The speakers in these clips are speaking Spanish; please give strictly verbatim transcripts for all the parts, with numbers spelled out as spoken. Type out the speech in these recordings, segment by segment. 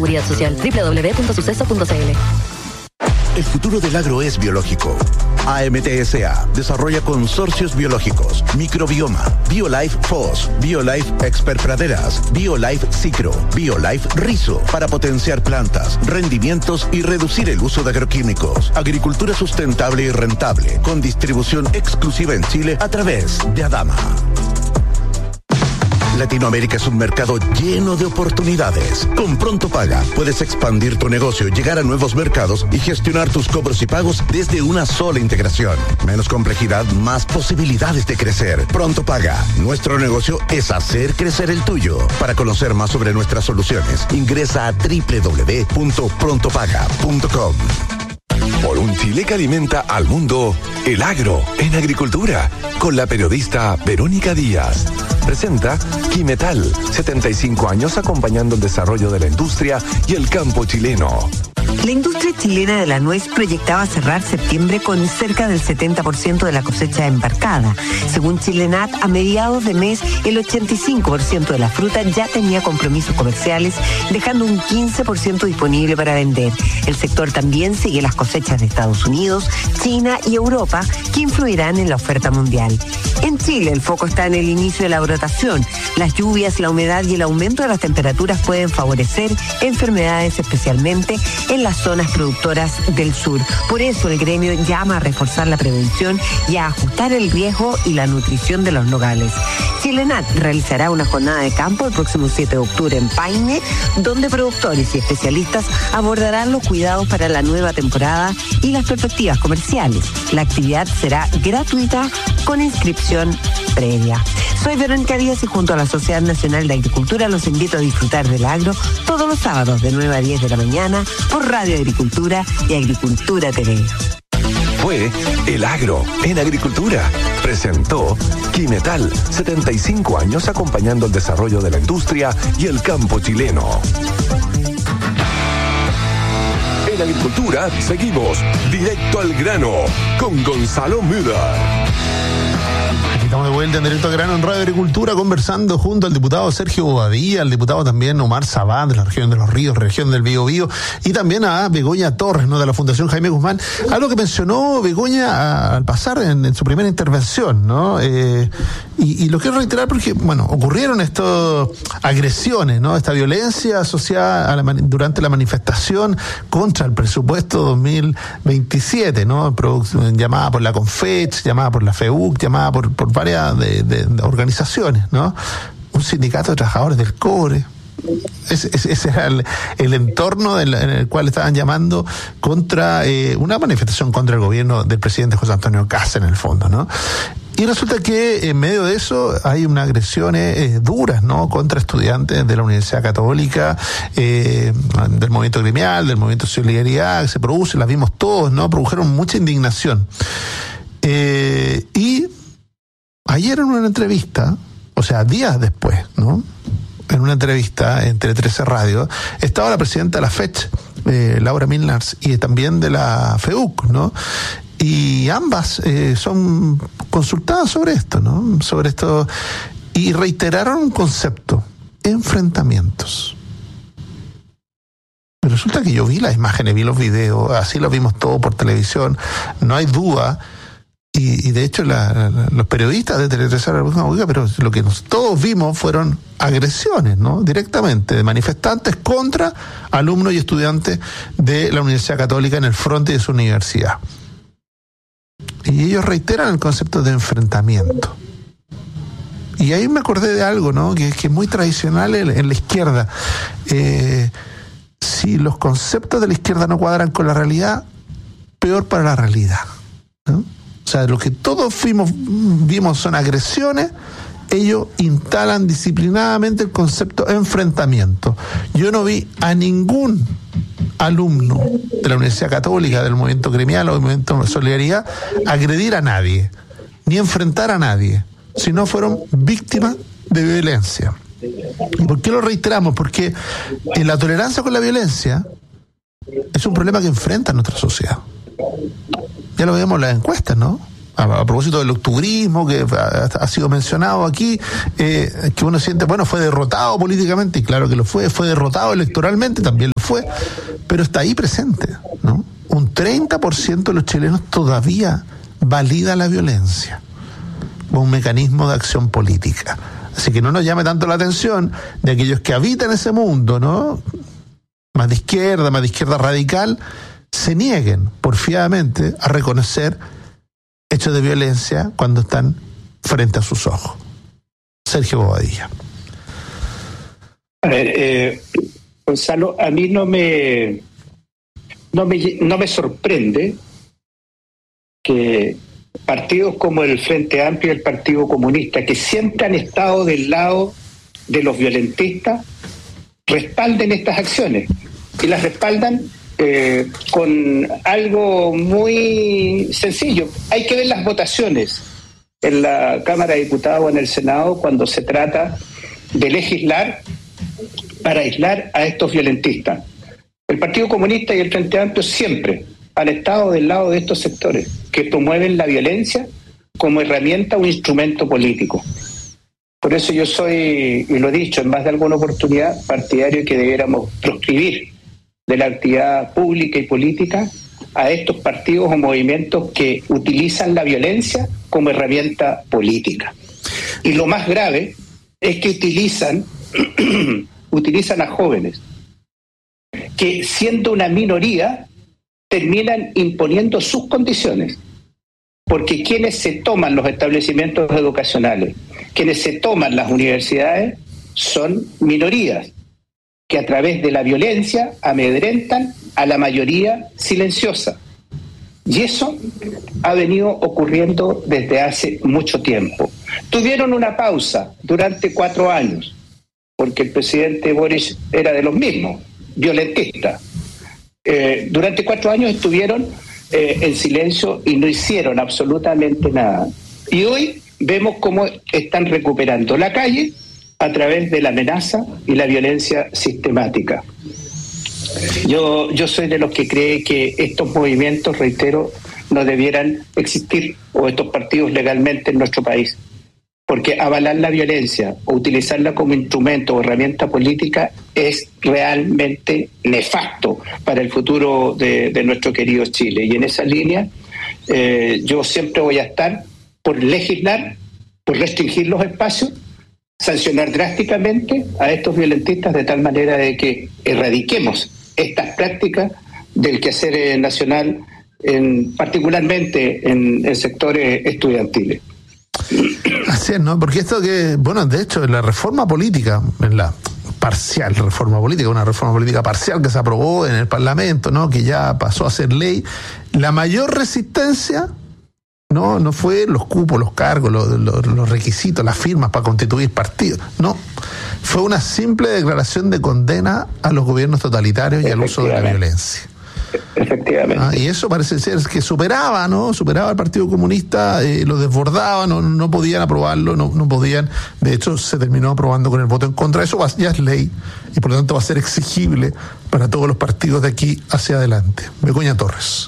Seguridad Social. doble u doble u doble u punto suceso punto c l. El futuro del agro es biológico. A M T S A desarrolla consorcios biológicos, microbioma, BioLife F O S, BioLife Expert Praderas, BioLife Cicro, BioLife Rizo, para potenciar plantas, rendimientos y reducir el uso de agroquímicos. Agricultura sustentable y rentable, con distribución exclusiva en Chile a través de Adama. Latinoamérica es un mercado lleno de oportunidades. Con Pronto Paga puedes expandir tu negocio, llegar a nuevos mercados y gestionar tus cobros y pagos desde una sola integración. Menos complejidad, más posibilidades de crecer. Pronto Paga. Nuestro negocio es hacer crecer el tuyo. Para conocer más sobre nuestras soluciones, ingresa a doble u doble u doble u punto pronto paga punto com. Por un Chile que alimenta al mundo, el agro en agricultura, con la periodista Verónica Díaz. Presenta Quimetal, setenta y cinco años acompañando el desarrollo de la industria y el campo chileno. La industria chilena de la nuez proyectaba cerrar septiembre con cerca del setenta por ciento de la cosecha embarcada. Según Chilenat, a mediados de mes, el ochenta y cinco por ciento de la fruta ya tenía compromisos comerciales, dejando un quince por ciento disponible para vender. El sector también sigue las cosechas de Estados Unidos, China y Europa, que influirán en la oferta mundial. En Chile, el foco está en el inicio de la brotación. Las lluvias, la humedad y el aumento de las temperaturas pueden favorecer enfermedades, especialmente en las zonas productoras del sur. Por eso el gremio llama a reforzar la prevención y a ajustar el riesgo y la nutrición de los nogales. Chilenat realizará una jornada de campo el próximo siete de octubre en Paine, donde productores y especialistas abordarán los cuidados para la nueva temporada y las perspectivas comerciales. La actividad será gratuita con inscripción previa. Soy Verónica Díaz y junto a la Sociedad Nacional de Agricultura los invito a disfrutar del agro todos los sábados de nueve a diez de la mañana por Radio Agricultura y Agricultura T V. Fue El Agro en Agricultura. Presentó Quimetal, setenta y cinco años acompañando el desarrollo de la industria y el campo chileno. En Agricultura seguimos directo al grano con Gonzalo Müller. Estamos de vuelta en Directo al Grano en Radio Agricultura, conversando junto al diputado Sergio Bobadilla, al diputado también Omar Sabat, de la región de los Ríos, región del Biobío, y también a Begoña Torres, ¿no?, de la Fundación Jaime Guzmán. Algo que mencionó Begoña a, al pasar en, en su primera intervención, ¿no? Eh, y, y lo quiero reiterar porque, bueno, ocurrieron estas agresiones, ¿no? Esta violencia asociada a la, durante la manifestación contra el presupuesto dos mil veintisiete, ¿no? Llamada por la Confech, llamada por la FEUC, llamada por, por varias de, de, de organizaciones, ¿no? Un sindicato de trabajadores del cobre. Ese, ese, ese era el, el entorno del, en el cual estaban llamando contra eh, una manifestación contra el gobierno del presidente José Antonio Kast, en el fondo, ¿no? Y resulta que en medio de eso hay unas agresiones eh, duras, ¿no?, contra estudiantes de la Universidad Católica, eh, del movimiento gremial, del movimiento Solidaridad, que se produce, las vimos todos, ¿no? Produjeron mucha indignación. Eh, y ayer en una entrevista, o sea, días después, ¿no?, en una entrevista entre trece Radio, estaba la presidenta de la Fech, eh, Laura Milnars, y también de la FEUC, ¿no? Y ambas eh, son consultadas sobre esto, ¿no? Sobre esto, y reiteraron un concepto: enfrentamientos. Y resulta que yo vi las imágenes, vi los videos, así los vimos todos por televisión, no hay duda. Y, y de hecho la, la, los periodistas de Tele tres oiga, pero lo que nos, todos vimos fueron agresiones, ¿no?, directamente, de manifestantes contra alumnos y estudiantes de la Universidad Católica en el frente de su universidad. Y ellos reiteran el concepto de enfrentamiento. Y ahí me acordé de algo, ¿no?, que, que es muy tradicional en, en la izquierda. Eh, si los conceptos de la izquierda no cuadran con la realidad, peor para la realidad, ¿no? O sea, lo que todos fuimos, vimos son agresiones, ellos instalan disciplinadamente el concepto enfrentamiento. Yo no vi a ningún alumno de la Universidad Católica, del movimiento gremial o del movimiento Solidaridad, agredir a nadie, ni enfrentar a nadie, sino fueron víctimas de violencia. ¿Y por qué lo reiteramos? Porque en la tolerancia con la violencia es un problema que enfrenta nuestra sociedad. Ya lo vemos en las encuestas, ¿no? A, a propósito del octubrismo que ha, ha sido mencionado aquí, eh, que uno siente, bueno, fue derrotado políticamente, y claro que lo fue, fue derrotado electoralmente, también lo fue, pero está ahí presente, ¿no? Un treinta por ciento de los chilenos todavía valida la violencia como un mecanismo de acción política. Así que no nos llame tanto la atención de aquellos que habitan ese mundo, ¿no? Más de izquierda, más de izquierda radical, se nieguen porfiadamente a reconocer hechos de violencia cuando están frente a sus ojos. Sergio Bobadilla. A ver, eh, Gonzalo, a mí no me, no me no me sorprende que partidos como el Frente Amplio y el Partido Comunista, que siempre han estado del lado de los violentistas, respalden estas acciones y las respaldan eh, con algo muy sencillo. Hay que ver las votaciones en la Cámara de Diputados o en el Senado cuando se trata de legislar para aislar a estos violentistas. El Partido Comunista y el Frente Amplio siempre han estado del lado de estos sectores que promueven la violencia como herramienta o instrumento político. Por eso yo soy, y lo he dicho en más de alguna oportunidad, partidario de que debiéramos proscribir de la actividad pública y política a estos partidos o movimientos que utilizan la violencia como herramienta política. Y lo más grave es que utilizan, utilizan a jóvenes que, siendo una minoría, terminan imponiendo sus condiciones, porque quienes se toman los establecimientos educacionales, quienes se toman las universidades, son minorías que a través de la violencia amedrentan a la mayoría silenciosa. Y eso ha venido ocurriendo desde hace mucho tiempo. Tuvieron una pausa durante cuatro años, porque el presidente Boric era de los mismos, violentista. Eh, durante cuatro años estuvieron eh, en silencio y no hicieron absolutamente nada. Y hoy vemos cómo están recuperando la calle a través de la amenaza y la violencia sistemática. Yo, yo soy de los que cree que estos movimientos, reitero, no debieran existir, o estos partidos legalmente en nuestro país. Porque avalar la violencia o utilizarla como instrumento o herramienta política es realmente nefasto para el futuro de, de nuestro querido Chile. Y en esa línea eh, yo siempre voy a estar por legislar, por restringir los espacios, sancionar drásticamente a estos violentistas de tal manera de que erradiquemos estas prácticas del quehacer nacional, en, particularmente en, en sectores estudiantiles. Así es, ¿no? Porque esto que, bueno, de hecho, en la reforma política, en la parcial reforma política, una reforma política parcial que se aprobó en el Parlamento, ¿no? Que ya pasó a ser ley, la mayor resistencia no no fue los cupos, los cargos, los, los, los requisitos, las firmas para constituir partidos, no. Fue una simple declaración de condena a los gobiernos totalitarios y al uso de la violencia. Efectivamente. Ah, y eso parece ser que superaba, ¿no? Superaba al Partido Comunista, eh, lo desbordaba, no, no podían aprobarlo, no, no podían. De hecho, se terminó aprobando con el voto en contra. Eso va, ya es ley y por lo tanto va a ser exigible para todos los partidos de aquí hacia adelante. Begoña Torres.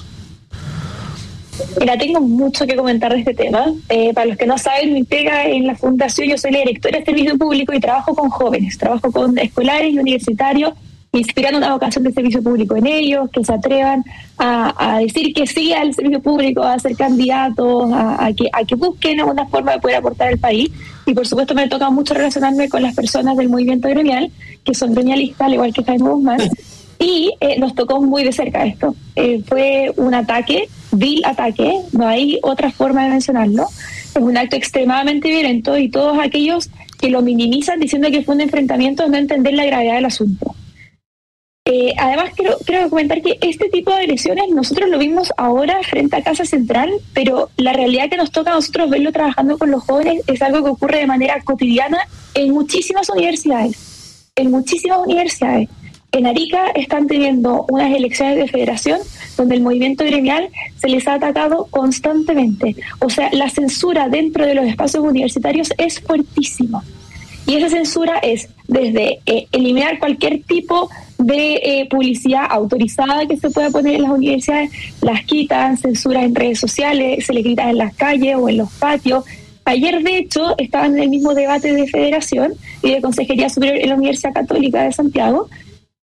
Mira, tengo mucho que comentar de este tema. Eh, para los que no saben, mi pega en la Fundación, yo soy la directora de Servicio Público y trabajo con jóvenes, trabajo con escolares y universitarios, inspirando una vocación de servicio público en ellos, que se atrevan a, a decir que sí al servicio público, a ser candidatos, a, a, que, a que busquen una forma de poder aportar al país. Y por supuesto me toca mucho relacionarme con las personas del movimiento gremial, que son gremialistas, al igual que Jaime Guzmán, y eh, nos tocó muy de cerca esto. Eh, fue un ataque, vil ataque, no hay otra forma de mencionarlo. Es un acto extremadamente violento y todos aquellos que lo minimizan diciendo que fue un enfrentamiento es no entender la gravedad del asunto. Eh, además, quiero, quiero comentar que este tipo de agresiones nosotros lo vimos ahora frente a Casa Central, pero la realidad que nos toca a nosotros verlo trabajando con los jóvenes es algo que ocurre de manera cotidiana en muchísimas universidades, en muchísimas universidades. En Arica están teniendo unas elecciones de federación donde el movimiento gremial se les ha atacado constantemente. O sea, la censura dentro de los espacios universitarios es fuertísima. Y esa censura es desde eh, eliminar cualquier tipo de eh, publicidad autorizada que se pueda poner en las universidades, las quitan, censuras en redes sociales, se les grita en las calles o en los patios. Ayer, de hecho, estaban en el mismo debate de federación y de Consejería Superior en la Universidad Católica de Santiago,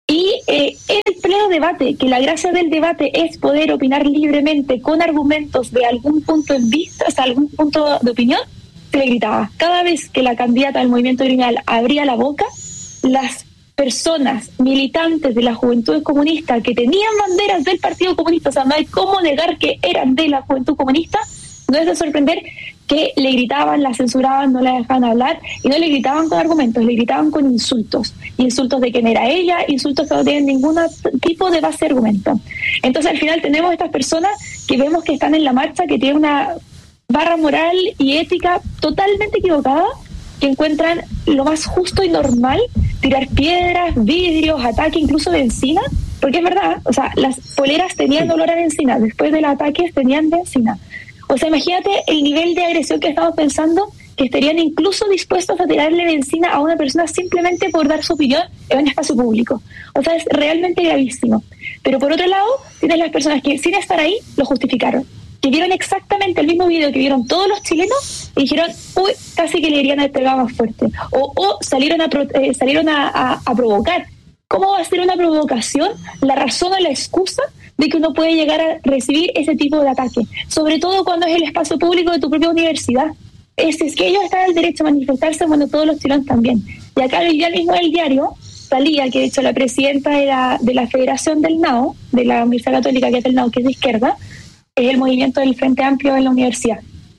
Y eh, el pleno debate, que la gracia del debate es poder opinar libremente con argumentos de algún punto en vista, o sea, algún punto de opinión, se le gritaba. Cada vez que la candidata del Movimiento Gremial abría la boca, las personas militantes de la Juventud Comunista que tenían banderas del Partido Comunista, o sea, no hay cómo negar que eran de la Juventud Comunista, no es de sorprender que le gritaban, la censuraban, no la dejaban hablar, y no le gritaban con argumentos, le gritaban con insultos, insultos de quién era ella, insultos que no tienen ningún tipo de base de argumento. Entonces al final tenemos estas personas que vemos que están en la marcha, que tienen una barra moral y ética totalmente equivocada, que encuentran lo más justo y normal tirar piedras, vidrios, ataque incluso de encina, porque es verdad, o sea, las poleras tenían olor a encina, después de los ataques tenían de encina. O sea, imagínate el nivel de agresión que estamos pensando, que estarían incluso dispuestos a tirarle benzina a una persona simplemente por dar su opinión en un espacio público. O sea, es realmente gravísimo. Pero por otro lado, tienes las personas que sin estar ahí lo justificaron, que vieron exactamente el mismo video que vieron todos los chilenos y dijeron, uy, casi que le irían a pegar más fuerte. O, o salieron, a, eh, salieron a, a, a provocar. ¿Cómo va a ser una provocación la razón o la excusa de que uno puede llegar a recibir ese tipo de ataque? Sobre todo cuando es el espacio público de tu propia universidad. Es, es que ellos están en el derecho a manifestarse, bueno, todos los chilenos también. Y acá el día mismo del diario salía que de hecho la presidenta de la, de la Federación del N A O, de la Universidad Católica, que es del N A O, que es de izquierda, es el movimiento del Frente Amplio en la universidad.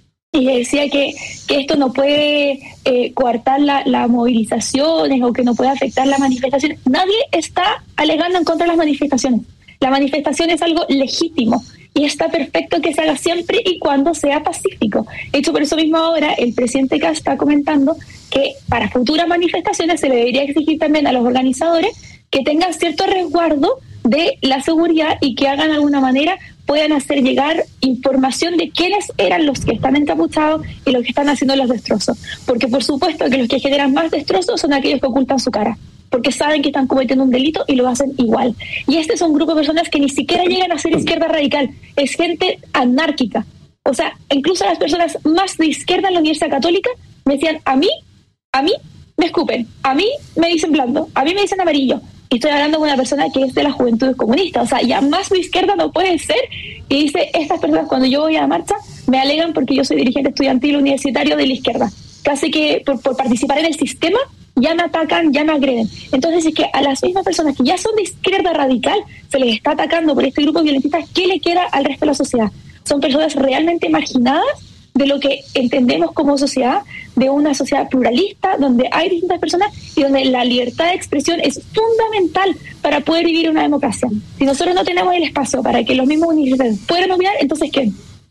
Y decía que, que esto no puede eh, coartar las la movilizaciones o que no puede afectar la manifestación. Nadie está alegando en contra de las manifestaciones. La manifestación es algo legítimo y está perfecto que se haga siempre y cuando sea pacífico. De hecho, por eso mismo ahora el presidente Kast está comentando que para futuras manifestaciones se le debería exigir también a los organizadores que tengan cierto resguardo de la seguridad y que hagan de alguna manera puedan hacer llegar información de quiénes eran los que están encapuchados y los que están haciendo los destrozos. Porque por supuesto que los que generan más destrozos son aquellos que ocultan su cara, porque saben que están cometiendo un delito y lo hacen igual. Y este es un grupo de personas que ni siquiera llegan a ser izquierda radical, es gente anárquica. O sea, incluso las personas más de izquierda en la Universidad Católica me decían, a mí, a mí me escupen, a mí me dicen blando, a mí me dicen amarillo. Y estoy hablando con una persona que es de la Juventud Comunista, o sea, ya más de izquierda no puede ser. Y dice, estas personas cuando yo voy a la marcha me alegan porque yo soy dirigente estudiantil universitario de la izquierda. Casi que por, por participar en el sistema ya me atacan, ya me agreden. Entonces es que a las mismas personas que ya son de izquierda radical se les está atacando por este grupo violentista, ¿qué le queda al resto de la sociedad? Son personas realmente marginadas de lo que entendemos como sociedad, de una sociedad pluralista, donde hay distintas personas y donde la libertad de expresión es fundamental para poder vivir una democracia. Si nosotros no tenemos el espacio para que los mismos universitarios puedan opinar, entonces ¿qué?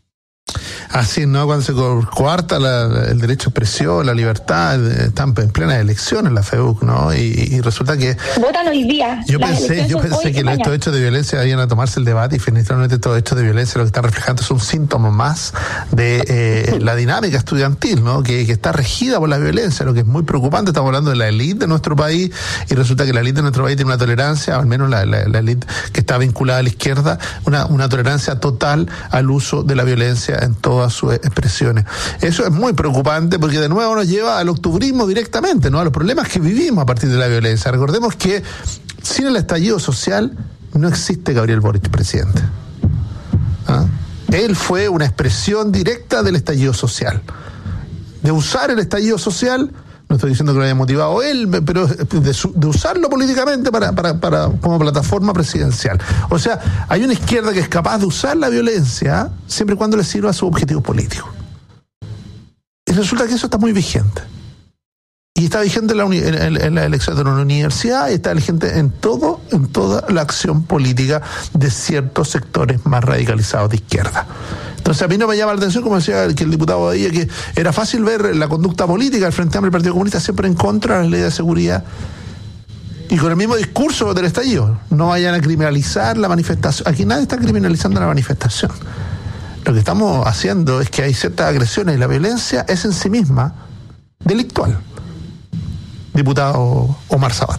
Así, ¿no? Cuando se coarta la, el derecho a expresión, la libertad, están en plenas elecciones la FEUC, ¿no? Y, y resulta que... Votan hoy día. Yo pensé, yo pensé que estos hechos de violencia iban a tomarse el debate y finalmente estos hechos de violencia lo que están reflejando es un síntoma más de eh, la dinámica estudiantil, ¿no? Que, que está regida por la violencia, lo que es muy preocupante. Estamos hablando de la élite de nuestro país y resulta que la élite de nuestro país tiene una tolerancia, al menos la, la, la élite que está vinculada a la izquierda, una, una tolerancia total al uso de la violencia en todas sus expresiones. Eso es muy preocupante porque de nuevo nos lleva al octubrismo directamente, ¿no? A los problemas que vivimos a partir de la violencia. Recordemos que sin el estallido social no existe Gabriel Boric presidente. ¿Ah? Él fue una expresión directa del estallido social. De usar el estallido social, no estoy diciendo que lo haya motivado él, pero de, su, de usarlo políticamente para, para, para como plataforma presidencial. O sea, hay una izquierda que es capaz de usar la violencia siempre y cuando le sirva a sus objetivos políticos. Y resulta que eso está muy vigente. Y está vigente en la, uni, en, en la elección de una universidad y está vigente en todo, en toda la acción política de ciertos sectores más radicalizados de izquierda. Entonces a mí no me llama la atención, como decía que el diputado Badilla, que era fácil ver la conducta política del Frente Amplio y el Partido Comunista siempre en contra de la ley de seguridad y con el mismo discurso del estallido. No vayan a criminalizar la manifestación. Aquí nadie está criminalizando la manifestación. Lo que estamos haciendo es que hay ciertas agresiones y la violencia es en sí misma delictual. Diputado Omar Sabat.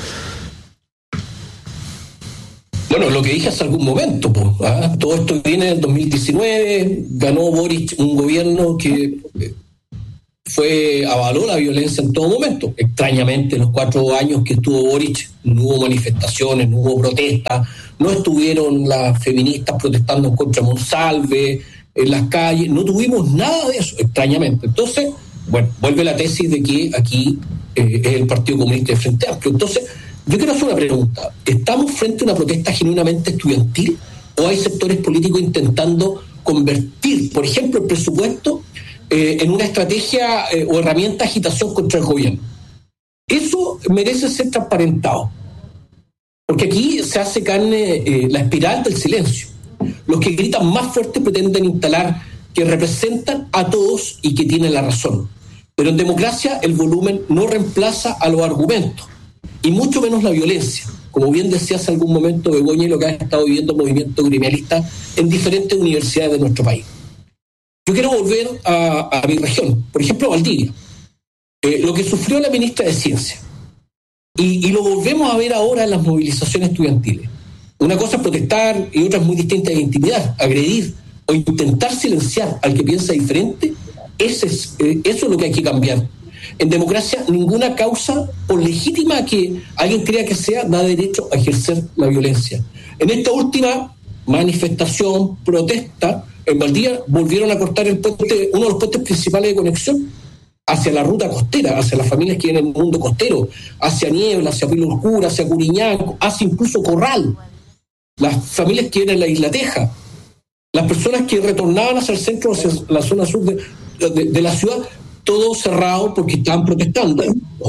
Bueno, lo que dije hace algún momento, pues, ¿ah? Todo esto viene del dos mil diecinueve, ganó Boric un gobierno que fue avaló la violencia en todo momento. Extrañamente, en los cuatro años que estuvo Boric, no hubo manifestaciones, no hubo protestas, no estuvieron las feministas protestando contra Monsalve en las calles, no tuvimos nada de eso, extrañamente. Entonces, bueno, vuelve la tesis de que aquí eh, es el Partido Comunista de Frente Amplio. Entonces, yo quiero hacer una pregunta. ¿Estamos frente a una protesta genuinamente estudiantil o hay sectores políticos intentando convertir, por ejemplo, el presupuesto eh, en una estrategia eh, o herramienta de agitación contra el gobierno? Eso merece ser transparentado, porque aquí se hace carne eh, la espiral del silencio. Los que gritan más fuerte pretenden instalar que representan a todos y que tienen la razón. Pero en democracia el volumen no reemplaza a los argumentos, y mucho menos la violencia, como bien decía hace algún momento Begoña, y lo que ha estado viviendo el movimiento gremialista en diferentes universidades de nuestro país. Yo quiero volver a, a mi región, por ejemplo, Valdivia, eh, lo que sufrió la ministra de Ciencia, y, y lo volvemos a ver ahora en las movilizaciones estudiantiles. Una cosa es protestar y otra es muy distinta de intimidar, agredir o intentar silenciar al que piensa diferente. Ese es, eh, eso es lo que hay que cambiar. En democracia, ninguna causa, por legítima que alguien crea que sea, da derecho a ejercer la violencia. En esta última manifestación, protesta, en Valdivia volvieron a cortar el puente, uno de los puentes principales de conexión hacia la ruta costera, hacia las familias que viven en el mundo costero, hacia Niebla, hacia Pilo Oscura, hacia Curiñán, hacia incluso Corral, las familias que viven en la Isla Teja, las personas que retornaban hacia el centro, hacia la zona sur de, de, de la ciudad, todo cerrado porque estaban protestando.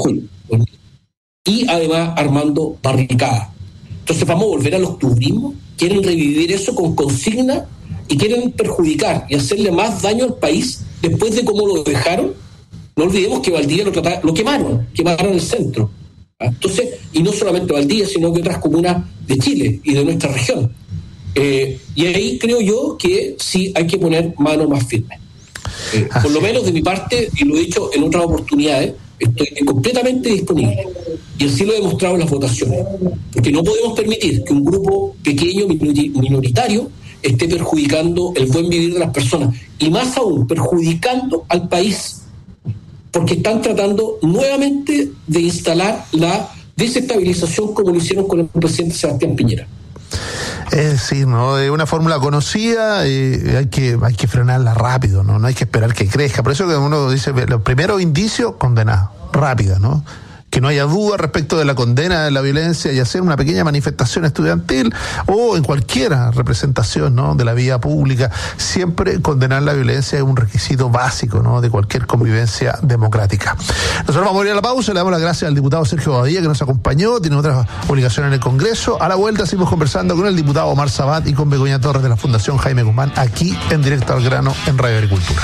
Y además armando barricadas. Entonces vamos a volver al octubrismo. Quieren revivir eso con consigna y quieren perjudicar y hacerle más daño al país después de cómo lo dejaron. No olvidemos que Valdivia lo, trataron, lo quemaron, quemaron el centro. Entonces, y no solamente Valdivia, sino que otras comunas de Chile y de nuestra región. Eh, y ahí creo yo que sí hay que poner mano más firme. Eh, por lo menos de mi parte, y lo he dicho en otras oportunidades, estoy completamente disponible. Y así lo he demostrado en las votaciones. Porque no podemos permitir que un grupo pequeño, minoritario, esté perjudicando el buen vivir de las personas. Y más aún, perjudicando al país. Porque están tratando nuevamente de instalar la desestabilización como lo hicieron con el presidente Sebastián Piñera. Es decir, ¿no? Es una fórmula conocida, eh, hay que hay que frenarla rápido, ¿no? No hay que esperar que crezca. Por eso que uno dice, los primeros indicios, condenado, rápida, ¿no? Que no haya duda respecto de la condena de la violencia y hacer una pequeña manifestación estudiantil o en cualquier representación, ¿no?, de la vía pública. Siempre condenar la violencia es un requisito básico, ¿no?, de cualquier convivencia democrática. Nosotros vamos a ir a la pausa, le damos las gracias al diputado Sergio Bobadilla que nos acompañó, tiene otras obligaciones en el Congreso. A la vuelta seguimos conversando con el diputado Omar Sabat y con Begoña Torres de la Fundación Jaime Guzmán, aquí en Directo al Grano en Radio Agricultura.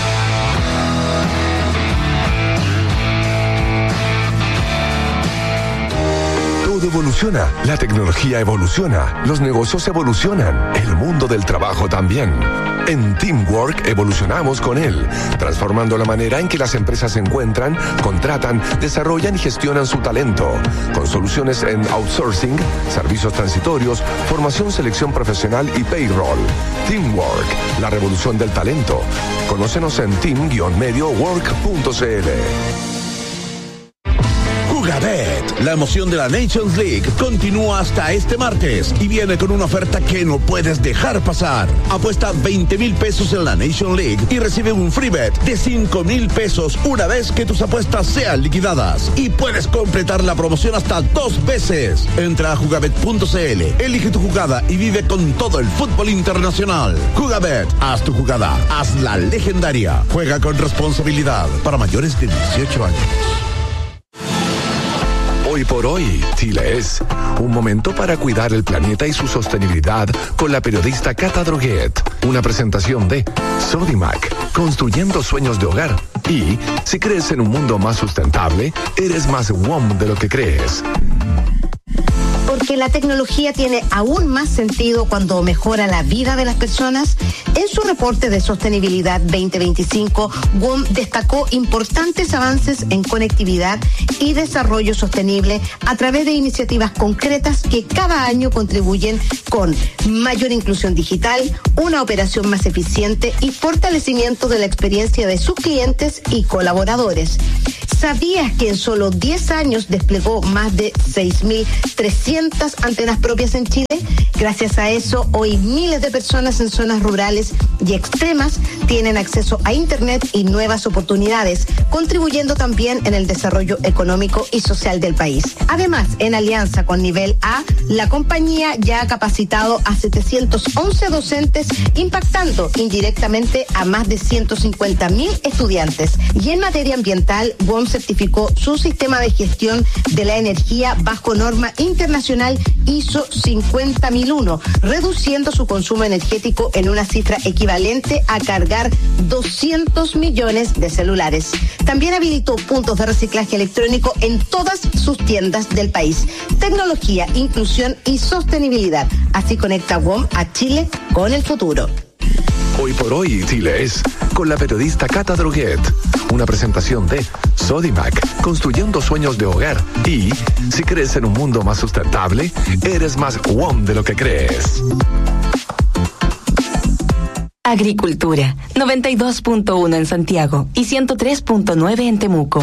Evoluciona, la tecnología evoluciona, los negocios evolucionan, el mundo del trabajo también. En Teamwork evolucionamos con él, transformando la manera en que las empresas se encuentran, contratan, desarrollan y gestionan su talento, con soluciones en outsourcing, servicios transitorios, formación, selección profesional y payroll. Teamwork, la revolución del talento. Conócenos en team guion medio work punto c l. Jugabet, la emoción de la Nations League continúa hasta este martes y viene con una oferta que no puedes dejar pasar. Apuesta veinte mil pesos en la Nation League y recibe un free bet de cinco mil pesos una vez que tus apuestas sean liquidadas. Y puedes completar la promoción hasta dos veces. Entra a jugabet punto c l, elige tu jugada y vive con todo el fútbol internacional. Jugabet, haz tu jugada, hazla legendaria. Juega con responsabilidad para mayores de dieciocho años. Hoy por hoy, Chile es un momento para cuidar el planeta y su sostenibilidad con la periodista Cata Droguet. Una presentación de Sodimac, construyendo sueños de hogar. Y si crees en un mundo más sustentable, eres más W O M de lo que crees. Por que la tecnología tiene aún más sentido cuando mejora la vida de las personas? En su reporte de sostenibilidad veinte veinticinco, W O M destacó importantes avances en conectividad y desarrollo sostenible a través de iniciativas concretas que cada año contribuyen con mayor inclusión digital, una operación más eficiente y fortalecimiento de la experiencia de sus clientes y colaboradores. ¿Sabías que en solo diez años desplegó más de seis mil trescientas antenas propias en Chile? Gracias a eso, hoy miles de personas en zonas rurales y extremas tienen acceso a Internet y nuevas oportunidades, contribuyendo también en el desarrollo económico y social del país. Además, en alianza con Nivel A, la compañía ya ha capacitado a setecientos once docentes, impactando indirectamente a más de ciento cincuenta mil estudiantes. Y en materia ambiental, W O M certificó su sistema de gestión de la energía bajo norma internacional I S O cincuenta mil uno, reduciendo su consumo energético en una cifra equivalente a cargar doscientos millones de celulares. También habilitó puntos de reciclaje electrónico en todas sus tiendas del país. Tecnología, inclusión y sostenibilidad. Así conecta W O M a Chile con el futuro. Hoy por hoy, Chile es con la periodista Cata Droguet. Una presentación de Sodimac, construyendo sueños de hogar. Y si crees en un mundo más sustentable, eres más W O M de lo que crees. Agricultura, noventa y dos punto uno en Santiago y ciento tres punto nueve en Temuco.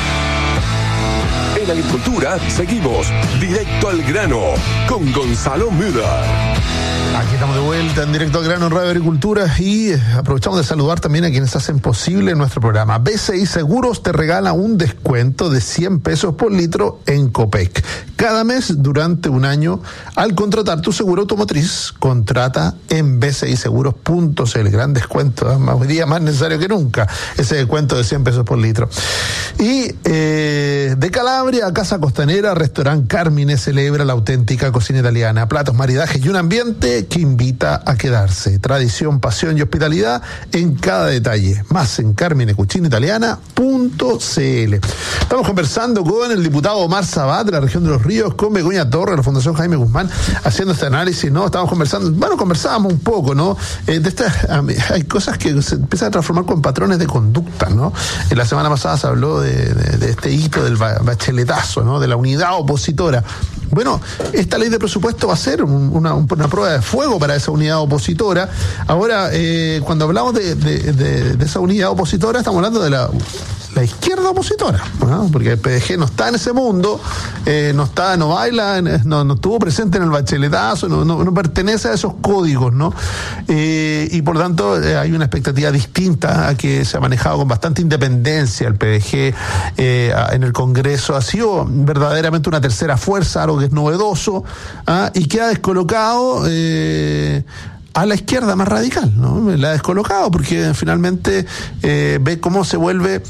En Agricultura seguimos directo al grano con Gonzalo Müller. Aquí estamos de vuelta en Directo al Grano en Radio Agricultura y aprovechamos de saludar también a quienes hacen posible nuestro programa. B C I Seguros te regala un descuento de cien pesos por litro en Copec. Cada mes durante un año, al contratar tu seguro automotriz, contrata en b c i seguros punto c l. Gran descuento, ¿eh? Hoy día más necesario que nunca, ese descuento de cien pesos por litro. Y eh, de Calabria a Casa Costanera, Restaurant Carmine celebra la auténtica cocina italiana. Platos, maridajes y un ambiente que invita a quedarse. Tradición, pasión y hospitalidad en cada detalle. Más en carmine cucina italiana punto c l. Estamos conversando con el diputado Omar Sabat de la región de Los Ríos, con Begoña Torres de la Fundación Jaime Guzmán, haciendo este análisis, ¿no? Estamos conversando, bueno, conversábamos un poco, ¿no? Eh, de estas, hay cosas que se empiezan a transformar con patrones de conducta, ¿no? En la semana pasada se habló de, de, de este hito del bacheletazo, ¿no? De la unidad opositora. Bueno, esta ley de presupuesto va a ser un, una, una prueba de fuego para esa unidad opositora. Ahora, eh, cuando hablamos de, de, de, de esa unidad opositora, estamos hablando de la, la izquierda opositora, ¿no? Porque el P D G no está en ese mundo, eh, no está, no baila, no, no estuvo presente en el bacheletazo, no, no, no pertenece a esos códigos, ¿no? Eh, y por tanto, eh, hay una expectativa distinta a que se ha manejado con bastante independencia el P D G eh, en el Congreso. Ha sido verdaderamente una tercera fuerza, algo que es novedoso, ¿ah? Y que ha descolocado eh, a la izquierda más radical, ¿no? La ha descolocado porque finalmente eh, ve cómo se vuelve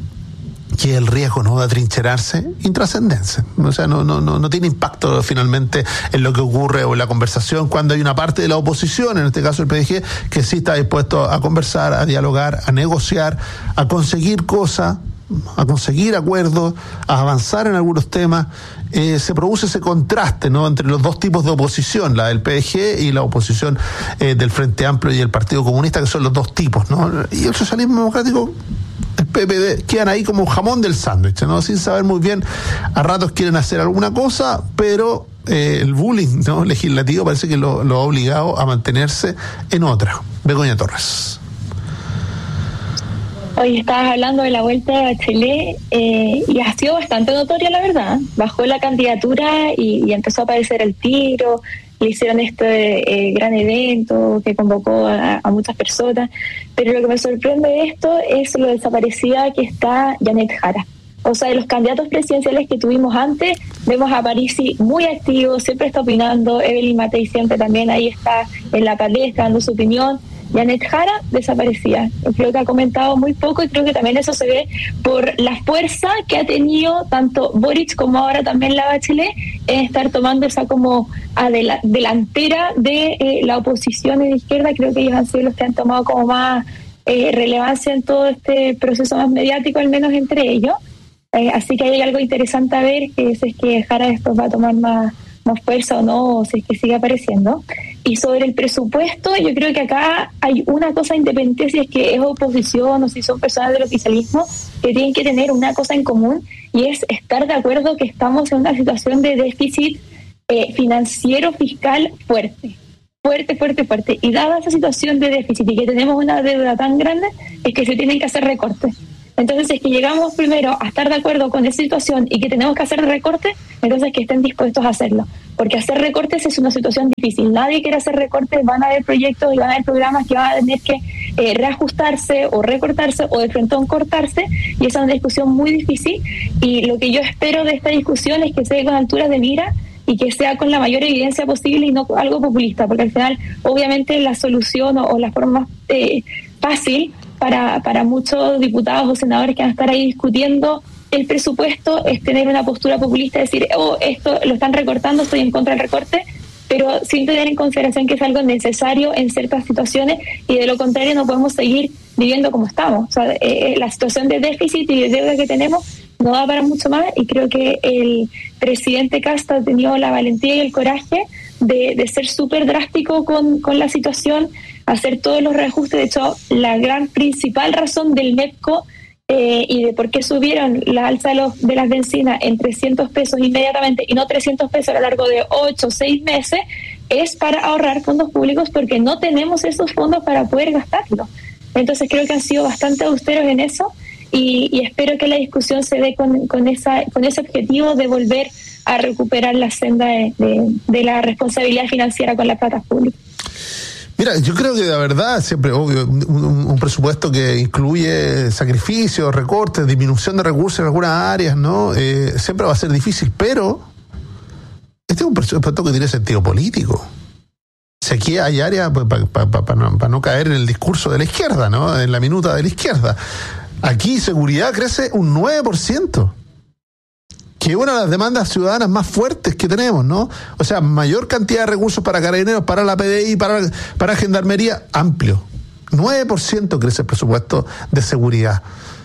que el riesgo, ¿no?, de atrincherarse intrascendencia. O sea, no, no, no, no tiene impacto finalmente en lo que ocurre o en la conversación cuando hay una parte de la oposición, en este caso el P D G, que sí está dispuesto a conversar, a dialogar, a negociar, a conseguir cosas, a conseguir acuerdos, a avanzar en algunos temas. Eh, se produce ese contraste, ¿no?, entre los dos tipos de oposición, la del P D G y la oposición eh, del Frente Amplio y el Partido Comunista, que son los dos tipos, ¿no? Y el socialismo democrático, el P P D, quedan ahí como jamón del sándwich, ¿no? Sin saber muy bien, a ratos quieren hacer alguna cosa, pero eh, el bullying, ¿no?, legislativo parece que lo, lo ha obligado a mantenerse en otra. Begoña Torres. Hoy estabas hablando de la vuelta de Bachelet eh, y ha sido bastante notoria, la verdad. Bajó la candidatura y, y empezó a aparecer el tiro. Le hicieron este eh, gran evento que convocó a, a muchas personas. Pero lo que me sorprende de esto es lo desaparecida que está Janet Jara. O sea, de los candidatos presidenciales que tuvimos antes, vemos a Parisi muy activo, siempre está opinando. Evelyn Matei siempre también ahí está en la palestra dando su opinión. Janet Jara desaparecía. Creo que ha comentado muy poco y creo que también eso se ve por la fuerza que ha tenido tanto Boric como ahora también la Bachelet en estar tomando esa como adela- delantera de eh, la oposición y de izquierda. Creo que ellos han sido los que han tomado como más eh, relevancia en todo este proceso más mediático, al menos entre ellos. Eh, así que hay algo interesante a ver, que es, es que Jara después va a tomar más, nos fuerza o no, o si es que sigue apareciendo. Y sobre el presupuesto, yo creo que acá hay una cosa independiente, si es que es oposición o si son personas del oficialismo, que tienen que tener una cosa en común, y es estar de acuerdo que estamos en una situación de déficit eh, financiero fiscal fuerte. Fuerte, fuerte, fuerte. Y dada esa situación de déficit y que tenemos una deuda tan grande, es que se tienen que hacer recortes. Entonces, si es que llegamos primero a estar de acuerdo con esa situación y que tenemos que hacer recortes, entonces que estén dispuestos a hacerlo. Porque hacer recortes es una situación difícil. Nadie quiere hacer recortes, van a haber proyectos y van a haber programas que van a tener que eh, reajustarse o recortarse o de frentón cortarse, y esa es una discusión muy difícil. Y lo que yo espero de esta discusión es que sea con alturas de mira y que sea con la mayor evidencia posible y no algo populista, porque al final, obviamente, la solución o, o la forma más eh, fácil para, para muchos diputados o senadores que van a estar ahí discutiendo el presupuesto es tener una postura populista, decir, oh, esto lo están recortando, estoy en contra del recorte, pero sin tener en consideración que es algo necesario en ciertas situaciones, y de lo contrario no podemos seguir viviendo como estamos. O sea, eh, la situación de déficit y de deuda que tenemos no da para mucho más, y creo que el presidente Casta ha tenido la valentía y el coraje de, de ser súper drástico con, con la situación, hacer todos los reajustes. De hecho, la gran principal razón del MEPCO eh, y de por qué subieron la alza de, los, de las bencinas en trescientos pesos inmediatamente y no trescientos pesos a lo largo de ocho o seis meses es para ahorrar fondos públicos, porque no tenemos esos fondos para poder gastarlos. Entonces creo que han sido bastante austeros en eso. Y, y espero que la discusión se dé con, con, esa, con ese objetivo de volver a recuperar la senda de, de, de la responsabilidad financiera con las platas públicas. Mira, yo creo que la verdad, siempre, obvio, un, un presupuesto que incluye sacrificios, recortes, disminución de recursos en algunas áreas, ¿no? Eh, siempre va a ser difícil, pero este es un presupuesto que tiene sentido político. Si aquí hay áreas para pa, pa, pa, pa no, pa no caer en el discurso de la izquierda, ¿no? En la minuta de la izquierda. Aquí seguridad crece un nueve por ciento, que es una de las demandas ciudadanas más fuertes que tenemos, ¿no? O sea, mayor cantidad de recursos para carabineros, para la P D I, para, para gendarmería, amplio. nueve por ciento crece el presupuesto de seguridad.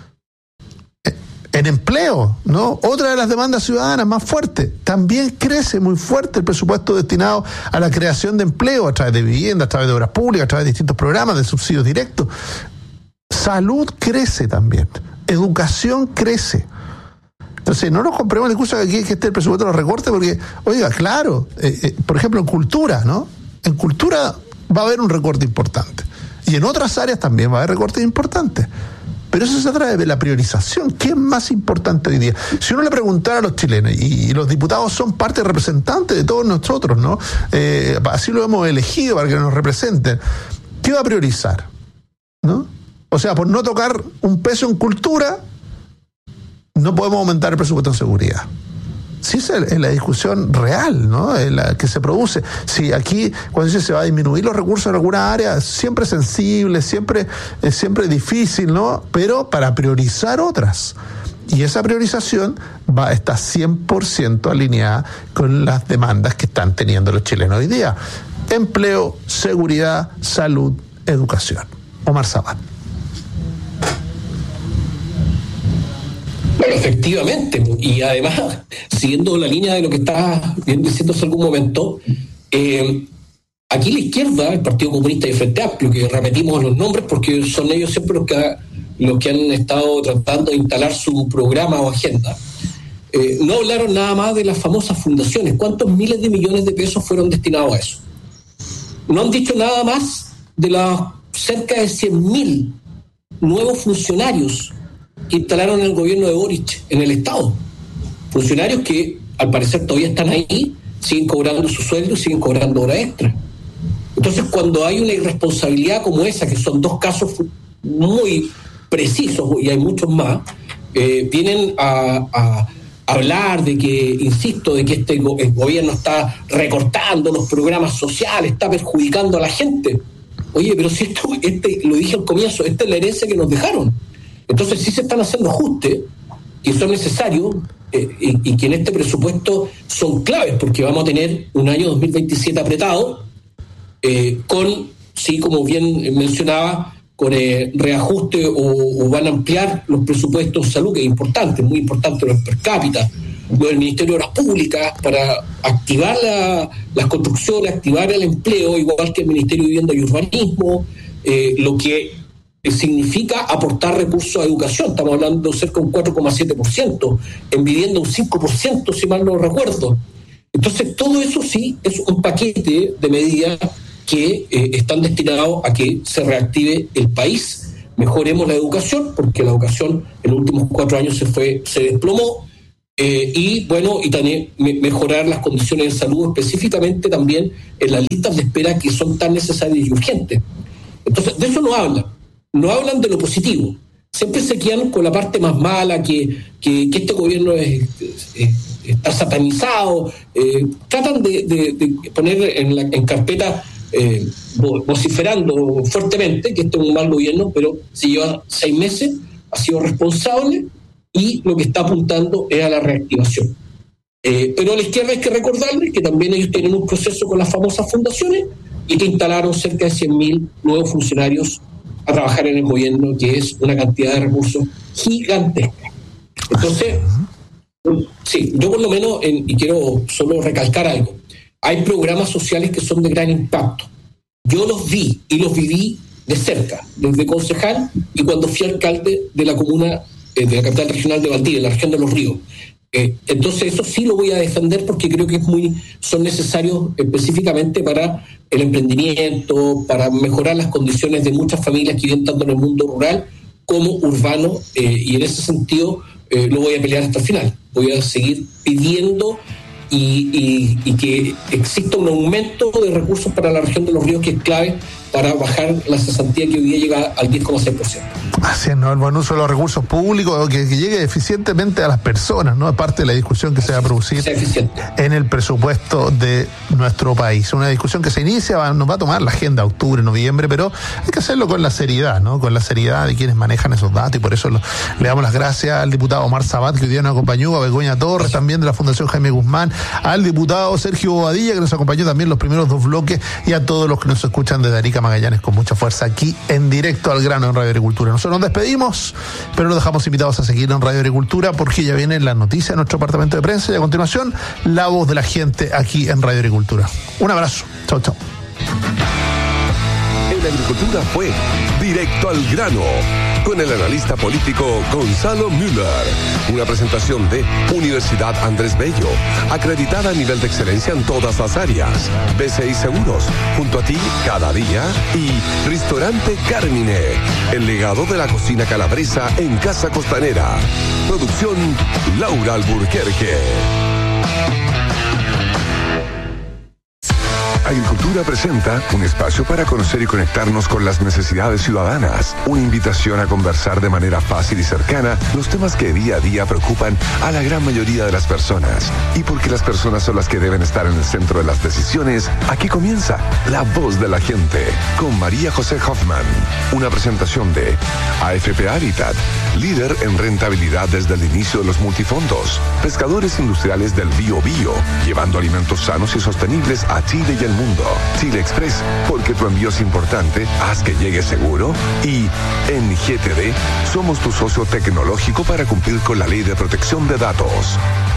En empleo, ¿no? Otra de las demandas ciudadanas más fuertes. También crece muy fuerte el presupuesto destinado a la creación de empleo a través de vivienda, a través de obras públicas, a través de distintos programas de subsidios directos. Salud crece también, educación crece. Entonces, no nos compremos el discurso que aquí que esté el presupuesto de los recortes, porque, oiga, claro, eh, eh, por ejemplo, en cultura, ¿no? En cultura va a haber un recorte importante. Y en otras áreas también va a haber recortes importantes. Pero eso se trata de la priorización. ¿Qué es más importante hoy día? Si uno le preguntara a los chilenos, y, y los diputados son parte representante de todos nosotros, ¿no? Eh, así lo hemos elegido para que nos representen. ¿Qué va a priorizar? ¿No? O sea, por no tocar un peso en cultura, no podemos aumentar el presupuesto en seguridad. Sí, es la discusión real, ¿no? Es la que se produce. Si aquí, cuando dice se va a disminuir los recursos en alguna área, siempre es sensible, siempre es siempre difícil, ¿no? Pero para priorizar otras. Y esa priorización va está cien por ciento alineada con las demandas que están teniendo los chilenos hoy día. Empleo, seguridad, salud, educación. Omar Sabat. Bueno, efectivamente, y además, siguiendo la línea de lo que estaba diciendo hace algún momento, eh, aquí la izquierda, el Partido Comunista y el Frente Amplio, que repetimos los nombres porque son ellos siempre los que, los que han estado tratando de instalar su programa o agenda, eh, no hablaron nada más de las famosas fundaciones. ¿Cuántos miles de millones de pesos fueron destinados a eso? No han dicho nada más de las cerca de cien mil nuevos funcionarios que instalaron el gobierno de Boric en el Estado. Funcionarios que al parecer todavía están ahí, siguen cobrando su sueldo, siguen cobrando hora extra. Entonces, cuando hay una irresponsabilidad como esa, que son dos casos muy precisos y hay muchos más, eh, vienen a, a hablar de que, insisto, de que este go- el gobierno está recortando los programas sociales, está perjudicando a la gente. Oye, pero si esto, este, lo dije al comienzo, esta es la herencia que nos dejaron. Entonces sí se están haciendo ajustes que son necesarios eh, y, y que en este presupuesto son claves, porque vamos a tener un año dos mil veintisiete apretado, eh, con, sí, como bien mencionaba, con eh, reajuste o, o van a ampliar los presupuestos en salud, que es importante, muy importante los per cápita, lo del Ministerio de Obras Públicas para activar la, las construcciones, activar el empleo, igual que el Ministerio de Vivienda y Urbanismo, eh, lo que significa aportar recursos a educación. Estamos hablando de cerca de un cuatro coma siete por ciento, en vivienda un cinco por ciento, si mal no recuerdo. Entonces, todo eso sí es un paquete de medidas que eh, están destinados a que se reactive el país. Mejoremos la educación, porque la educación en los últimos cuatro años se fue, se desplomó, eh, y bueno, y también me, mejorar las condiciones de salud, específicamente también en las listas de espera que son tan necesarias y urgentes. Entonces, de eso no hablan, no hablan de lo positivo. Siempre se quedan con la parte más mala, que, que, que este gobierno es, es, está satanizado, eh, tratan de, de, de poner en, la, en carpeta, eh, vociferando fuertemente que este es un mal gobierno, pero si lleva seis meses, ha sido responsable y lo que está apuntando es a la reactivación. Eh, pero a la izquierda hay que recordarles que también ellos tienen un proceso con las famosas fundaciones y que instalaron cerca de cien mil nuevos funcionarios a trabajar en el gobierno, que es una cantidad de recursos gigantesca. Entonces, sí, yo por lo menos, en, y quiero solo recalcar algo, hay programas sociales que son de gran impacto. Yo los vi y los viví de cerca, desde concejal y cuando fui alcalde de la comuna, eh, de la capital regional de Valdivia, la región de Los Ríos. Eh, entonces eso sí lo voy a defender porque creo que es muy, son necesarios específicamente para el emprendimiento, para mejorar las condiciones de muchas familias que viven tanto en el mundo rural como urbano, eh, y en ese sentido eh, lo voy a pelear hasta el final. Voy a seguir pidiendo y, y, y que exista un aumento de recursos para la región de Los Ríos, que es clave para bajar la cesantía que hoy día llega al diez coma seis por ciento. Así es, ¿no? El buen uso de los recursos públicos, que, que llegue eficientemente a las personas, ¿no? Es parte de la discusión que se va a producir en el presupuesto de nuestro país. Una discusión que se inicia, va, nos va a tomar la agenda octubre, noviembre, pero hay que hacerlo con la seriedad, ¿no? Con la seriedad de quienes manejan esos datos, y por eso lo, le damos las gracias al diputado Omar Sabat, que hoy día nos acompañó, a Begoña Torres, también de la Fundación Jaime Guzmán, al diputado Sergio Bobadilla, que nos acompañó también los primeros dos bloques, y a todos los que nos escuchan desde Arica Magallanes con mucha fuerza aquí en directo al grano en Radio Agricultura. Nosotros nos despedimos, pero los dejamos invitados a seguir en Radio Agricultura porque ya viene la noticia de nuestro departamento de prensa y a continuación la voz de la gente aquí en Radio Agricultura. Un abrazo. Chau, chau. En Agricultura fue Directo al Grano con el analista político Gonzalo Müller. Una presentación de Universidad Andrés Bello, acreditada a nivel de excelencia en todas las áreas. B C I Seguros, junto a ti cada día. Y Restaurante Carmine, el legado de la cocina calabresa en Casa Costanera. Producción Laura Alburquerque. Agricultura presenta un espacio para conocer y conectarnos con las necesidades ciudadanas. Una invitación a conversar de manera fácil y cercana los temas que día a día preocupan a la gran mayoría de las personas. Y porque las personas son las que deben estar en el centro de las decisiones, aquí comienza La Voz de la Gente con María José Hoffman. Una presentación de A F P Habitat, líder en rentabilidad desde el inicio de los multifondos. Pescadores industriales del Bío Bío, llevando alimentos sanos y sostenibles a Chile y el mundo. Chile Express, porque tu envío es importante, haz que llegue seguro. Y en G T D somos tu socio tecnológico para cumplir con la ley de protección de datos.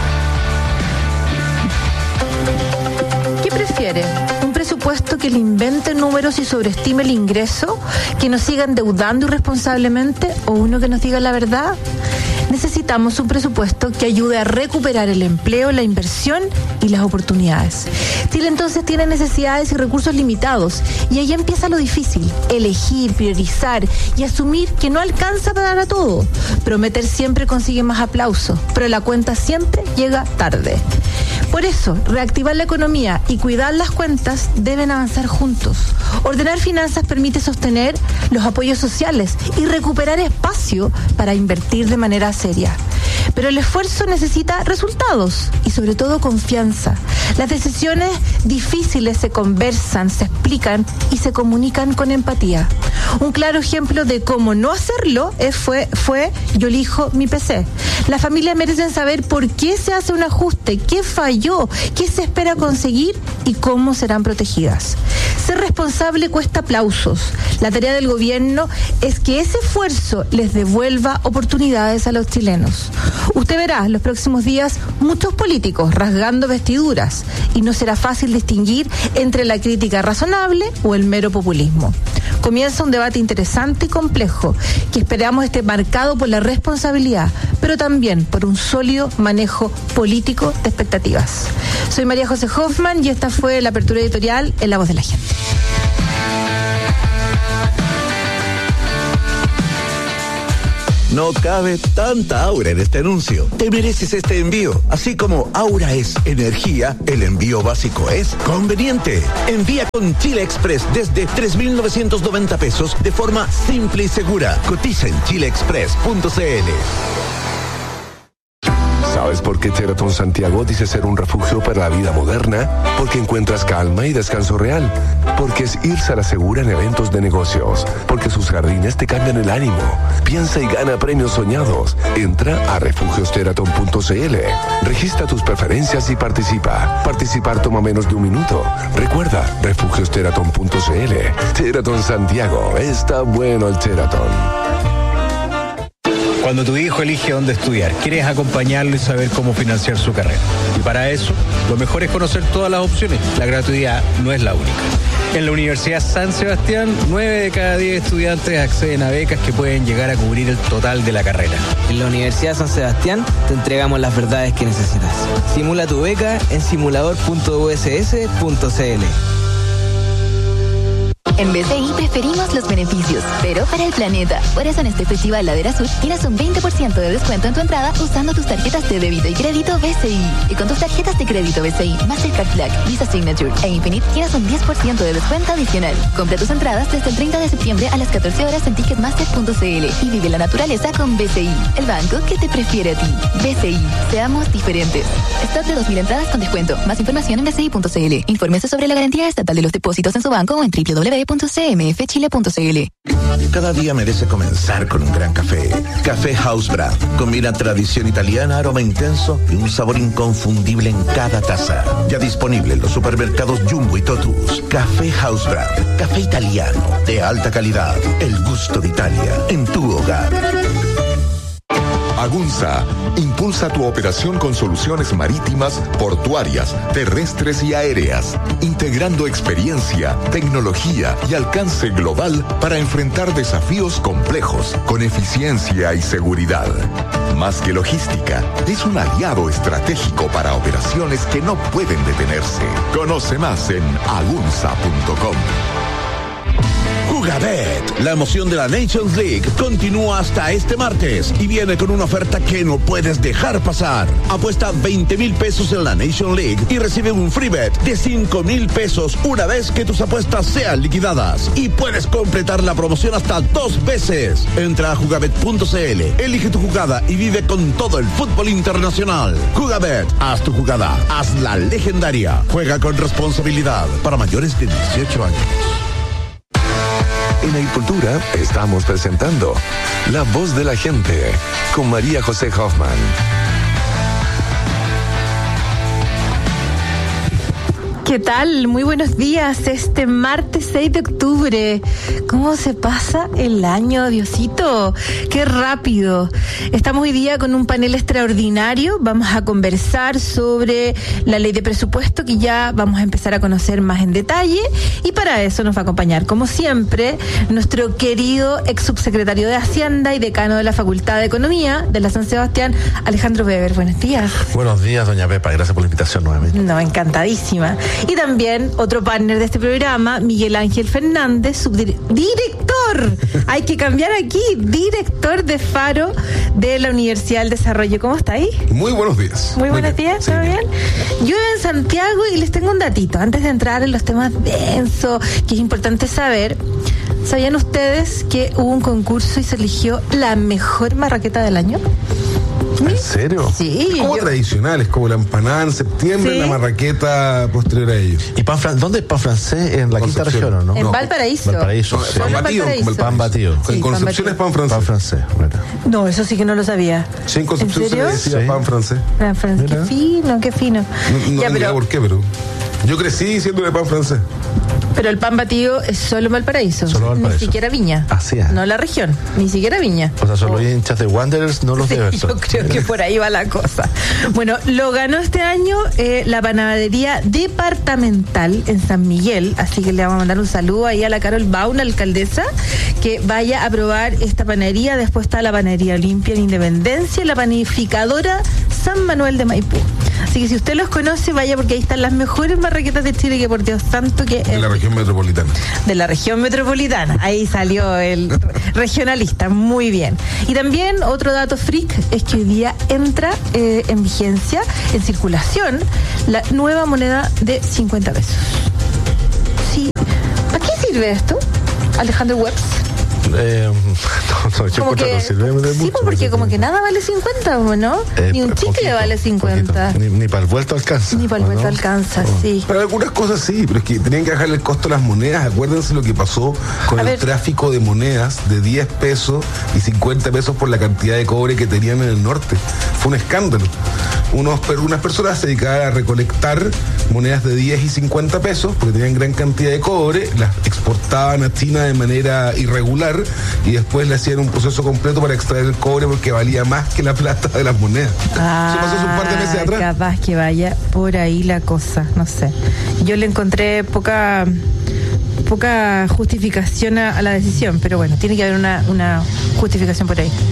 ¿Qué prefiere? ¿Un presupuesto que le invente números y sobreestime el ingreso? ¿Que nos siga endeudando irresponsablemente? ¿O uno que nos diga la verdad? Necesitamos un presupuesto que ayude a recuperar el empleo, la inversión y las oportunidades. Chile entonces tiene necesidades y recursos limitados, y ahí empieza lo difícil: elegir, priorizar y asumir que no alcanza para dar a todo. Prometer siempre consigue más aplausos, pero la cuenta siempre llega tarde. Por eso, reactivar la economía y cuidar las cuentas deben avanzar juntos. Ordenar finanzas permite sostener los apoyos sociales y recuperar espacio para invertir de manera seria. Pero el esfuerzo necesita resultados y sobre todo confianza. Las decisiones difíciles se conversan, se explican y se comunican con empatía. Un claro ejemplo de cómo no hacerlo es, fue, fue Yo elijo mi P C. Las familias merecen saber por qué se hace un ajuste, qué falló, qué se espera conseguir y cómo serán protegidas. Ser responsable cuesta aplausos. La tarea del gobierno es que ese esfuerzo les devuelva oportunidades a los chilenos. Usted verá en los próximos días muchos políticos rasgando vestiduras y no será fácil distinguir entre la crítica razonable o el mero populismo. Comienza un debate interesante y complejo que esperamos esté marcado por la responsabilidad, pero también por un sólido manejo político de expectativas. Soy María José Hoffman y esta fue la apertura editorial en La Voz de la Gente. No cabe tanta aura en este anuncio. Te mereces este envío. Así como Aura es energía, el envío básico es conveniente. Envía con Chile Express desde tres mil novecientos noventa pesos de forma simple y segura. Cotiza en chile express punto c l. ¿Sabes por qué Sheraton Santiago dice ser un refugio para la vida moderna? Porque encuentras calma y descanso real. Porque es irse a la segura en eventos de negocios. Porque sus jardines te cambian el ánimo. Piensa y gana premios soñados. Entra a refugios sheraton punto c l. Registra tus preferencias y participa. Participar toma menos de un minuto. Recuerda, refugios sheraton punto c l. Sheraton Santiago. Está bueno el Sheraton. Cuando tu hijo elige dónde estudiar, quieres acompañarlo y saber cómo financiar su carrera. Y para eso, lo mejor es conocer todas las opciones. La gratuidad no es la única. En la Universidad San Sebastián, nueve de cada diez estudiantes acceden a becas que pueden llegar a cubrir el total de la carrera. En la Universidad San Sebastián te entregamos las verdades que necesitas. Simula tu beca en simulador punto u s s punto c l. En B C I preferimos los beneficios, pero para el planeta. Por eso en este Festival Ladera Sur tienes un veinte por ciento de descuento en tu entrada usando tus tarjetas de débito y crédito B C I. Y con tus tarjetas de crédito B C I, Mastercard Black, Visa Signature e Infinite tienes un diez por ciento de descuento adicional. Compra tus entradas desde el treinta de septiembre a las catorce horas en ticketmaster punto c l y vive la naturaleza con B C I, el banco que te prefiere a ti. B C I, seamos diferentes. Stock de dos mil entradas con descuento. Más información en b c i punto c l. Infórmese sobre la garantía estatal de los depósitos en su banco o en w w w punto c m f chile punto c l. Cada día merece comenzar con un gran café. Café House Brand. Combina tradición italiana, aroma intenso y un sabor inconfundible en cada taza. Ya disponible en los supermercados Jumbo y Totus. Café House Brand. Café italiano de alta calidad. El gusto de Italia en tu hogar. Agunza impulsa tu operación con soluciones marítimas, portuarias, terrestres y aéreas, integrando experiencia, tecnología y alcance global para enfrentar desafíos complejos con eficiencia y seguridad. Más que logística, es un aliado estratégico para operaciones que no pueden detenerse. Conoce más en agunza punto com. Jugabet, la emoción de la Nations League continúa hasta este martes y viene con una oferta que no puedes dejar pasar. Apuesta veinte mil pesos en la Nation League y recibe un free bet de cinco mil pesos una vez que tus apuestas sean liquidadas. Y puedes completar la promoción hasta dos veces. Entra a jugabet punto c l, elige tu jugada y vive con todo el fútbol internacional. Jugabet, haz tu jugada, hazla legendaria. Juega con responsabilidad para mayores de dieciocho años. En Agricultura estamos presentando La Voz de la Gente con María José Hoffman. ¿Qué tal? Muy buenos días. Este martes seis de octubre. ¿Cómo se pasa el año, Diosito? ¡Qué rápido! Estamos hoy día con un panel extraordinario. Vamos a conversar sobre la ley de presupuesto que ya vamos a empezar a conocer más en detalle. Y para eso nos va a acompañar, como siempre, nuestro querido ex subsecretario de Hacienda y decano de la Facultad de Economía de la San Sebastián, Alejandro Weber. Buenos días. Buenos días, doña Pepa. Gracias por la invitación nuevamente. No, encantadísima. Y también otro partner de este programa, Miguel Ángel Fernández, subdirector, hay que cambiar aquí, director de Faro de la Universidad del Desarrollo. ¿Cómo está ahí? Muy buenos días. Muy, Muy buenos bien. días, ¿todo sí, bien? bien? Yo en Santiago y les tengo un datito, antes de entrar en los temas densos, que es importante saber. ¿Sabían ustedes que hubo un concurso y se eligió la mejor marraqueta del año? ¿En serio? Sí. Es como yo... tradicionales, como la empanada en septiembre, sí. La marraqueta posterior a ellos. ¿Y pan fran... dónde es pan francés? ¿En la quinta región o no? En no. Valparaíso. Valparaíso, no, sí. Pan batido, como el pan batido. Sí, en Concepción es pan francés. Pan francés, bueno. No, eso sí que no lo sabía. Sí, en Concepción se le decía sí. pan francés. Pan francés, qué fino, qué fino. No, no ya, pero... por qué, pero yo crecí diciéndole pan francés. Pero el pan batido es solo Valparaíso. Solo Valparaíso. Ni siquiera Viña. Así es. No la región, ni siquiera Viña. O sea, solo Oh. hinchas de Wanderers, no los Sí, de Everson. yo creo que por ahí va la cosa. Bueno, lo ganó este año eh, la panadería departamental en San Miguel, así que le vamos a mandar un saludo ahí a la Carol Baun, alcaldesa, que vaya a probar esta panadería. Después está la panadería Olimpia en Independencia y la panificadora San Manuel de Maipú. Así que si usted los conoce, vaya, porque ahí están las mejores marraquetas de Chile, que por Dios santo que... De la región metropolitana. De la región metropolitana. Ahí salió el regionalista, muy bien. Y también otro dato freak es que hoy día entra eh, en vigencia, en circulación, la nueva moneda de cincuenta pesos. Sí. ¿Para qué sirve esto, Alejandro Webs? Eh, no, no, yo Como encuentro que, no sirve de sí, mucho, pues, porque no como sé. que nada vale cincuenta, ¿no? Eh, Ni un chicle poquito, vale cincuenta. poquito. Ni, ni para el vuelto alcanza. Ni para el ¿o vuelto no? alcanza, Oh. sí. Para algunas cosas sí, pero es que tenían que bajar el costo de las monedas. Acuérdense lo que pasó con A el ver. tráfico de monedas de diez pesos y cincuenta pesos por la cantidad de cobre que tenían en el norte. Fue un escándalo. Unos, pero unas personas se dedicaban a recolectar monedas de diez y cincuenta pesos porque tenían gran cantidad de cobre, las exportaban a China de manera irregular y después le hacían un proceso completo para extraer el cobre porque valía más que la plata de las monedas. Ah, Eso pasó hace un par de meses atrás. capaz que vaya por ahí la cosa, no sé. Yo le encontré poca poca justificación a, a la decisión, pero bueno, tiene que haber una, una justificación por ahí.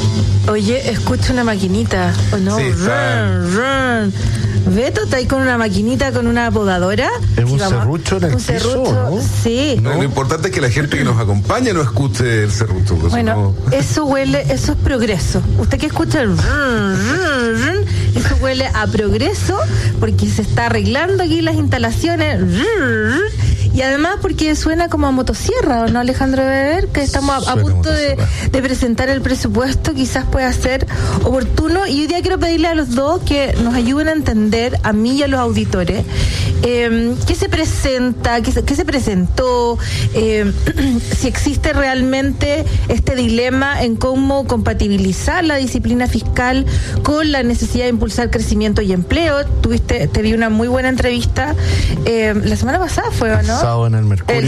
Oye, escucha una maquinita, ¿o no? Sí, está. Run, run. Beto está ahí con una maquinita, con una podadora. Es un Y vamos- serrucho en el un piso, serrucho, ¿no? sí. No, lo importante es que la gente que nos acompaña no escuche el serrucho. porque Bueno, si no- eso huele, eso es progreso. Usted que escucha el run, run, run, eso huele a progreso porque se está arreglando aquí las instalaciones. Run, run, y además porque suena como a motosierra, ¿o no, Alejandro Weber? Que estamos a, a Suena punto de, motosierra. de presentar el presupuesto, quizás pueda ser oportuno. Y hoy día quiero pedirle a los dos que nos ayuden a entender, a mí y a los auditores, eh, qué se presenta, qué se, qué se presentó, eh, si existe realmente este dilema en cómo compatibilizar la disciplina fiscal con la necesidad de impulsar crecimiento y empleo. Tuviste, te vi una muy buena entrevista eh, la semana pasada, fue, ¿o no? Sábado en el Mercurio. El